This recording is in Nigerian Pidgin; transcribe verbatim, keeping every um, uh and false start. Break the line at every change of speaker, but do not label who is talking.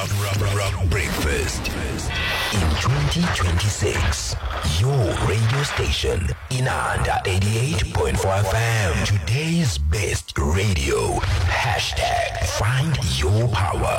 Rock, rock breakfast in twenty twenty-six. Your radio station in under eighty-eight point four F M. Today's best radio. Hashtag find your power.